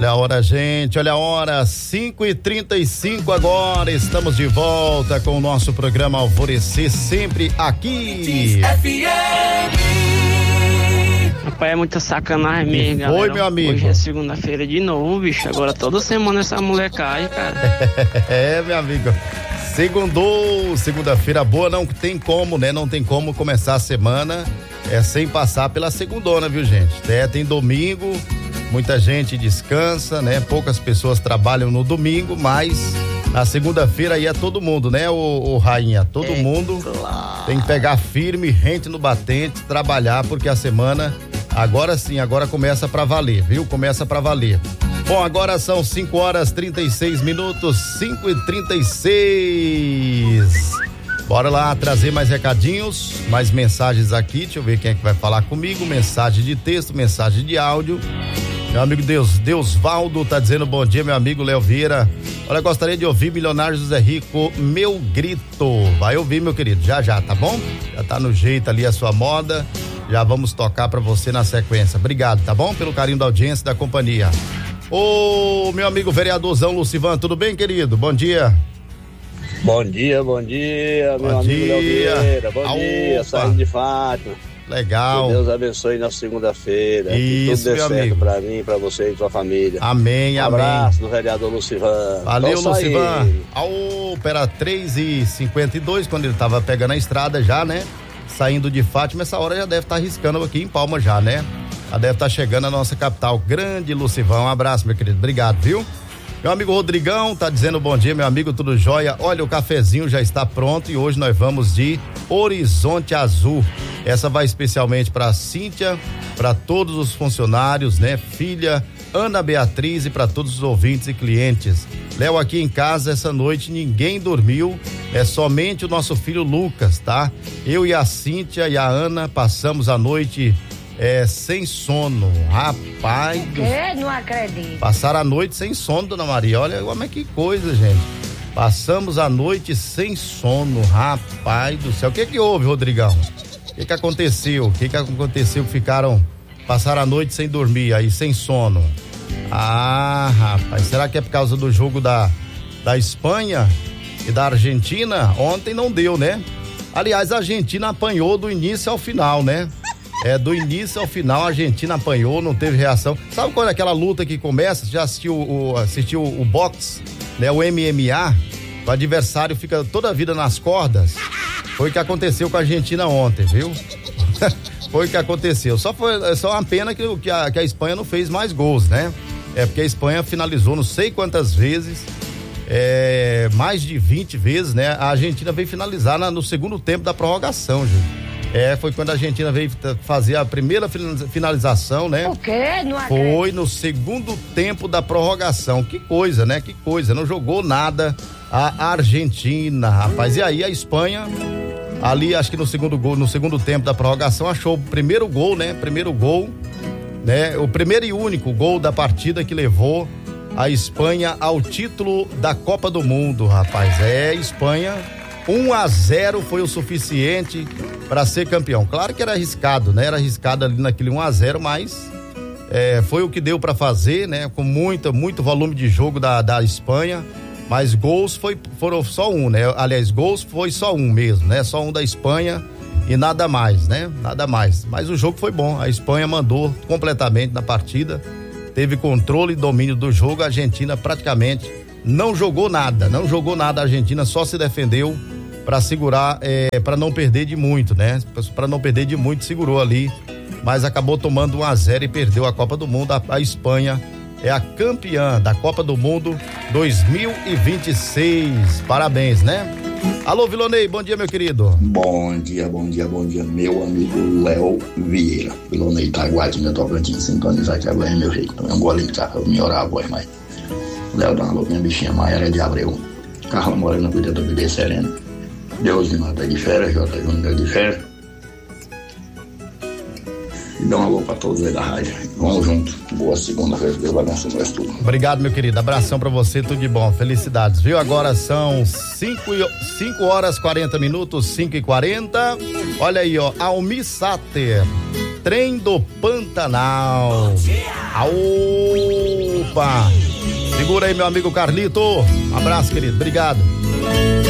Olha a hora, gente, olha a hora, 5h35 agora, estamos de volta com o nosso programa Alvorecer, sempre aqui. Rapaz, é muita sacanagem mesmo, galera. Oi, meu amigo. Hoje é segunda-feira de novo, bicho, agora toda semana essa molecagem, cara. É, meu amigo, segunda-feira boa, não tem como, né? Não tem como começar a semana sem passar pela segundona, viu, gente? Tem domingo, muita gente descansa, né? Poucas pessoas trabalham no domingo, mas na segunda-feira aí é todo mundo, né, o Rainha? Todo mundo claro. Tem que pegar firme, rente no batente, trabalhar, porque a semana, agora sim, agora começa pra valer, viu? Começa pra valer. Bom, agora são 5h36, 5h36. Bora lá trazer mais recadinhos, mais mensagens aqui. Deixa eu ver quem é que vai falar comigo. Mensagem de texto, mensagem de áudio. Meu amigo Deusvaldo tá dizendo bom dia, meu amigo Léo Vieira. Olha, gostaria de ouvir Milionário José Rico, Meu Grito. Vai ouvir, meu querido, já, tá bom? Já tá no jeito ali a sua moda. Já vamos tocar pra você na sequência. Obrigado, tá bom? Pelo carinho da audiência e da companhia. Ô, meu amigo vereadorzão Lucivan, tudo bem, querido? Bom dia. Bom dia, meu amigo Léo Vieira. Bom dia, saindo de Fátima. Legal. Que Deus abençoe na segunda-feira. Isso, que tudo dê certo amigo. Pra mim, pra você e sua família. Amém, amém. Abraço do vereador Lucivan. Valeu, Lucivan. Era 3h52, quando ele tava pegando a estrada já, né? Saindo de Fátima, essa hora já deve estar arriscando aqui em Palma já, né? Já deve estar chegando a nossa capital. Grande Lucivan, um abraço, meu querido. Obrigado, viu? Meu amigo Rodrigão tá dizendo bom dia, meu amigo, tudo jóia? Olha, o cafezinho já está pronto e hoje nós vamos de Horizonte Azul. Essa vai especialmente para Cíntia, para todos os funcionários, né? Filha Ana Beatriz e para todos os ouvintes e clientes. Léo, aqui em casa essa noite ninguém dormiu, é somente o nosso filho Lucas, tá? Eu e a Cíntia e a Ana passamos a noite sem sono, rapaz. O quê? Não acredito. Passaram a noite sem sono, dona Maria. Olha como é que coisa, gente. Passamos a noite sem sono, rapaz do céu. O que houve, Rodrigão? O que aconteceu? O que aconteceu que passaram a noite sem dormir aí, sem sono? Ah, rapaz, será que é por causa do jogo da Espanha e da Argentina? Ontem não deu, né? Aliás, a Argentina apanhou do início ao final, né? Do início ao final a Argentina apanhou, não teve reação. Sabe quando é aquela luta que começa? Você já assistiu o boxe, né? O MMA, o adversário fica toda a vida nas cordas. Foi o que aconteceu com a Argentina ontem, viu? Foi o que aconteceu. Só uma pena que a Espanha não fez mais gols, né? Porque a Espanha finalizou não sei quantas vezes, mais de 20 vezes, né? A Argentina veio finalizar no segundo tempo da prorrogação, gente. Foi quando a Argentina veio fazer a primeira finalização, né? O quê? Não Foi no segundo tempo da prorrogação. Que coisa, né? Que coisa. Não jogou nada a Argentina, rapaz. E aí a Espanha, ali acho que no segundo tempo da prorrogação, achou o primeiro gol, né? O primeiro e único gol da partida que levou a Espanha ao título da Copa do Mundo, rapaz. Espanha... 1-0 foi o suficiente para ser campeão. Claro que era arriscado, né? Era arriscado ali naquele 1-0, mas foi o que deu para fazer, né? Com muito volume de jogo da Espanha, mas gols foram só um, né? Aliás, gols foi só um mesmo, né? Só um da Espanha e nada mais, né? Nada mais. Mas o jogo foi bom. A Espanha mandou completamente na partida, teve controle e domínio do jogo. A Argentina praticamente não jogou nada a Argentina, só se defendeu para segurar, para não perder de muito, né? Para não perder de muito, segurou ali, mas acabou tomando 1-0 e perdeu a Copa do Mundo. A Espanha é a campeã da Copa do Mundo 2026. Parabéns, né? Alô, Vilonei, bom dia, meu querido. Bom dia, meu amigo Léo Vieira. Vilonei Taguatinga, Tocantins, sintonizar que agora é meu jeito. Tomei um golinho de café, melhorar a voz, mas Léo dá uma louquinha, bichinha Maia de Abreu. Carla Morena, cuida do bebê Serena. Deus me mata de férias, J. Júnior de férias. E dá uma alô pra todos aí da rádio. Vamos junto. Boa segunda-feira, Deus abençoe nós tudo. Obrigado, meu querido. Abração pra você, tudo de bom. Felicidades, viu? Agora são 5h40, 5h40. Olha aí, ó. Almi Sater. Trem do Pantanal. Opa! Segura aí, meu amigo Carlito. Um abraço, querido. Obrigado.